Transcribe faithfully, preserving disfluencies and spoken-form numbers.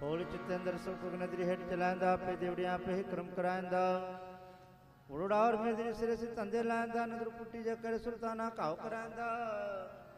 ਹੋਲੀ ਚਿਤੰਦਰ ਸੁਖ ਨਦਰੀ ਹੇਠ ਚਲਾਇੰਦਾ ਆਪੇ ਦੇਵੜਿਆਂ ਆਪੇ ਹੀ ਕਰਮ ਕਰਾਇੰਦਾ ਉੜੜਾ ਔਰ ਮੇਦਰੀ ਸਿਰੇ ਸੇ ਤੰਦੇ ਲਾਇੰਦਾ ਨਦਰ ਪੁੱਟੀ ਜਕਰ ਸੁਲਤਾਨਾ ਘਾਉ ਕਰਾਇੰਦਾ